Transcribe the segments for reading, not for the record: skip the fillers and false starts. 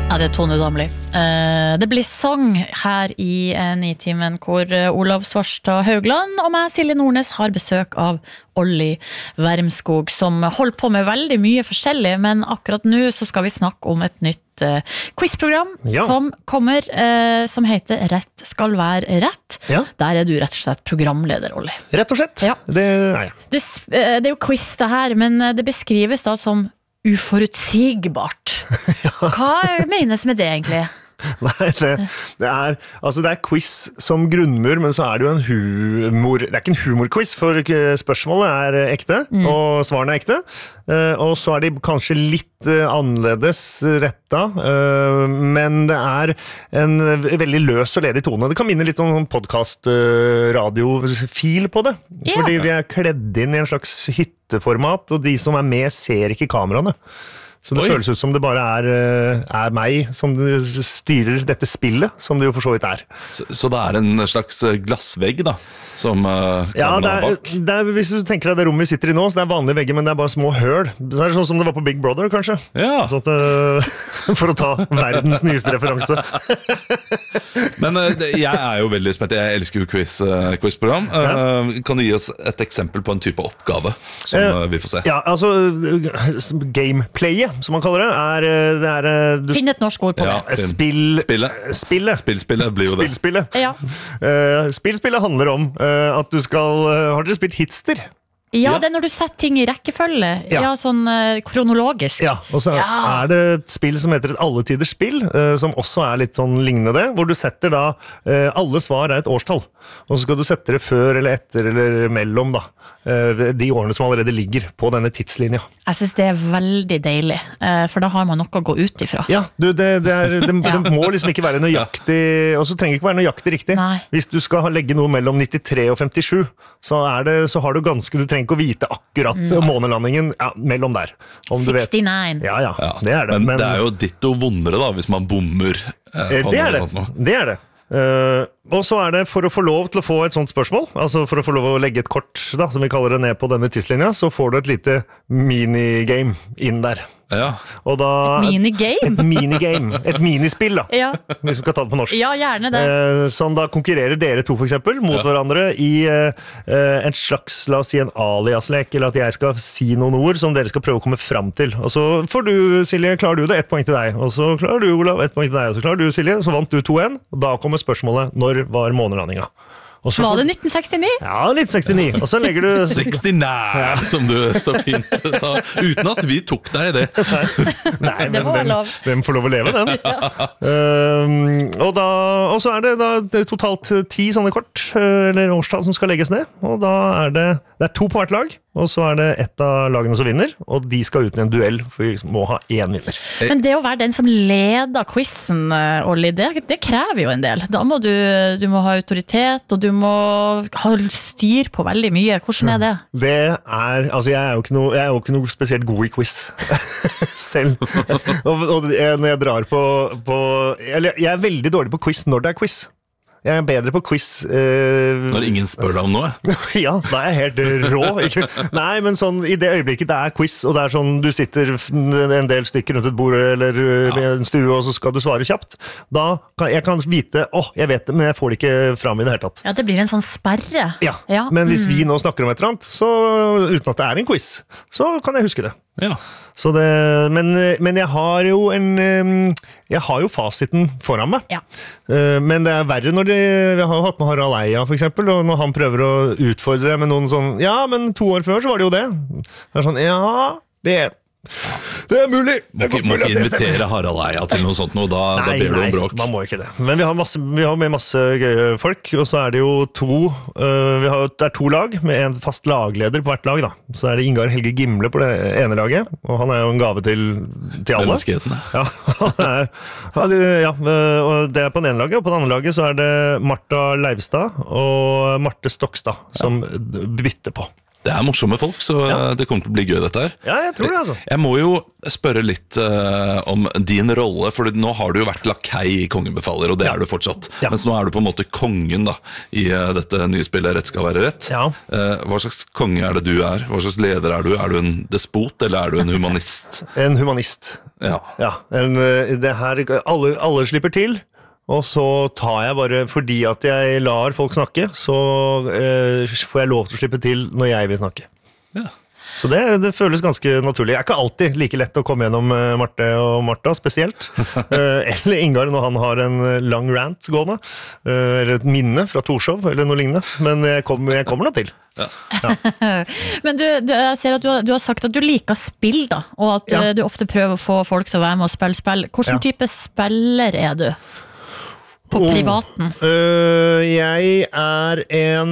Ja, det Tone Damli. Det blir sang her i Nitimen hvor Olav Svarstad Haugland og meg, Silje Nordnes, har besøk av Olli Wermskog, som holder på med veldig mye forskjellig, men akkurat nå så skal vi snakke om et nytt quizprogram som kommer, som heter Rett skal være rett. Der du rett og slett programleder, Olli. Rett og slett. Det er jeg. Det jo quiz det her, men det beskrives da som uforutsigbart. Hva menes med det egentlig? Nei, det er quiz som grunnmur, men så er det jo en humor. Det er ikke en humorquiz, for spørsmålet er ekte, og svarene er ekte. Og så er de kanskje litt annerledes retta, men det er en veldig løs og ledig tone. Det kan minne litt om podcast, radiofil på det, fordi vi er kledd inn i en slags hytteformat, og de som er med ser ikke kameraene. Så det føles ut som det bare er meg som styrer dette spillet, som det jo for så vidt er. Så det er en slags glassvegg da, som kameraet bak? Hvis du tenker deg det rommet vi sitter i nå, så det er vanlige vegger, men det er bare små høl. Det er sånn som det var på Big Brother, kanskje. Ja. Så for å ta verdens nyeste referanse. Men jeg er jo veldig spent. Jeg elsker jo quizprogram. Kan du gi oss et eksempel på en type oppgave som vi får se? Ja, altså gameplayet, som man kaller det, Finn et norsk ord på det. Spillspillet blir jo det. Spillspillet handler om at du skal... Har dere spilt Hitster? Ja, det når du setter ting i rekkefølge. Ja, sånn kronologisk. Ja, og så er det et spill som heter et alletiders spill, som også er litt sånn lignende det, hvor du setter da, alle svar er et årstall, og så skal du sette det før eller etter eller mellom da, de årene som allerede ligger på denne tidslinja. Jeg synes det er veldig deilig, for da har man noe å gå ut ifra. Ja, det må liksom ikke være nøyaktig, og så trenger det ikke være nøyaktig riktig. Nei. Hvis du skal legge noe mellom 93 og 57, så har du ganske, du trenger ikke å vite akkurat månelandingen mellom der. Om 69. Ja, det er det. Men det er jo ditto vondere da, hvis man bommer. Det er det. Og så er det for å få lov til å få et sånt spørsmål, altså for å få lov å legge et kort da, som vi kaller det ned på denne tidslinja, så får du et lite minigame inn der. Og da, et minigame? Et minispill da, hvis vi kan ta det på norsk. Ja, gjerne det. Sånn da konkurrerer dere to for eksempel mot hverandre i en slags, la oss si en alias-lek, eller at jeg skal si noen ord som dere skal prøve å komme fram til. Og så får du, Silje, klarer du det, 1 poeng til deg. Og så klarer du, Olav, 1 poeng til deg. Og så klarer du, Silje, så vant du 2-1. Og da kommer spørsmålet, når var månelandinga? Var det 1969? Ja, 1969. Og så legger du 69, som du så fint sa, uten at vi tok deg i det. Nei, men hvem får lov å leve den? Og så er det da totalt 10 sånne kort, eller årstall som skal legges ned. Og da er det er 2 på hvert lag, og så er det ett av lagene som vinner, og de skal ut i en duell, for vi må ha 1 vinner. Men det å være den som leder quizen, Olli, det krever jo en del. Da må du må ha autoritet, og du må ha styr på veldig mye. Hvordan er det? Det er, altså jeg er jo ikke noe spesielt god i quiz selv. Og når jeg drar eller jeg er veldig dårlig på quiz når det er quiz. Jeg er bedre på quiz når ingen spør deg om noe. Ja, da er jeg helt rå Nei, men sånn, i det øyeblikket det er quiz, og det er sånn, du sitter en del stykker rundt et bord eller en stue, og så skal du svare kjapt. Da jeg kan vite, jeg vet det, men jeg får det ikke fram i det hele tatt. Ja, det blir en sånn sperre. Ja. Men hvis vi nå snakker om et eller annet, så uten at det er en quiz, så kan jeg huske det. Så det, men jeg har jo fasiten foran meg. Men det er verre når jeg har hatt med Harald Eia for eksempel, og når han prøver å utfordre med noen sånn, men 2 år før så var det jo det. Det er sånn, det er mulig. Må ikke invitere Harald Eia til noe sånt nå, da blir det jo bråk. Nei, man må ikke det. Men vi har med masse gøye folk, og så er det jo 2 det er 2 lag med en fast lagleder på hvert lag da. Så er det Ingar Helge Gimle på det ene laget, og han er jo en gave til alle. Menneskeheten. Og det er på den ene laget, og på den andre laget så er det Martha Leivstad og Marte Stokstad som bytter på. Det morsomme folk, så det kommer til å bli gøy dette her. Ja, jeg tror det, altså. Jeg må jo spørre litt om din rolle, for nå har du jo vært lakei i Kongen befaler, og det er du fortsatt. Ja. Mens nå er du på en måte kongen da, i dette nye spillet Rett skal være rett. Ja. Hva slags konge er det du er? Hva slags leder er du? Er du en despot, eller er du en humanist? En humanist. Ja. Ja, det her, alle slipper til. Og så tar jeg bare, fordi at jeg lar folk snakke, så får jeg lov til å slippe til når jeg vil snakke. Ja. Så det føles ganske naturlig. Det er ikke alltid like lett å komme gjennom Marte og Martha spesielt. Eller Ingar når han har en lang rant gående. Eller et minne fra Torshov, eller noe lignende. Men jeg kommer nå til. Ja. Men jeg ser at du har sagt at du liker spill da, og at du ofte prøver å få folk til å være med og spille spill. Hvilken type spiller er du? På privaten? Jeg er en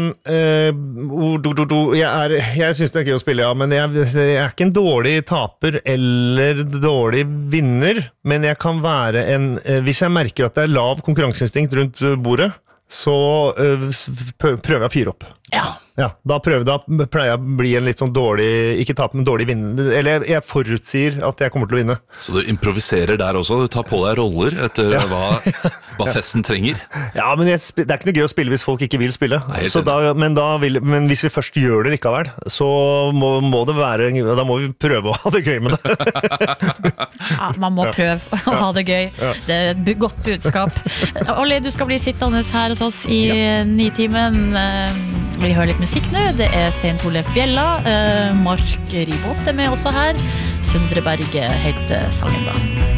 jeg synes det er gøy å spille, ja, men jeg er ikke en dårlig taper eller dårlig vinner, men jeg kan være hvis jeg merker at det er lav konkurranseinstinkt rundt bordet, så prøver jeg å fyre opp. Ja, da pleier jeg å bli en litt sånn dårlig, ikke tape, men dårlig vinner. Eller jeg forutsier at jeg kommer til å vinne. Så du improviserer der også? Du tar på deg roller etter hva festen trenger? Ja, men det er ikke noe gøy å spille hvis folk ikke vil spille. Så men hvis vi først gjør det likevel, så må det være, da må vi prøve å ha det gøy med det. Ja, man må prøve å ha det gøy. Det er et godt budskap. Olli, du skal bli sittende her hos oss i Nitimen. Vi hører litt musikk nå. Det er Stein Torleif Bjella, Mark Ribot er med også her. Sundre Berge heter sangen da.